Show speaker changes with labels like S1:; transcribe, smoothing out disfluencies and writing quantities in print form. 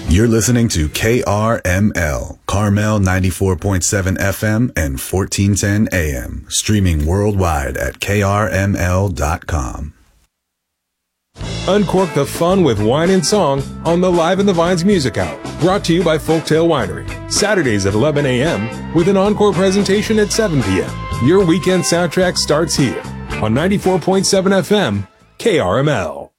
S1: You're listening to KRML, Carmel 94.7 FM and 1410 AM, streaming worldwide at krml.com.
S2: Uncork the fun with wine and song on the Live in the Vines Music Hour, brought to you by Folktail Winery. Saturdays at 11 a.m. with an encore presentation at 7 p.m. Your weekend soundtrack starts here on 94.7 FM, KRML.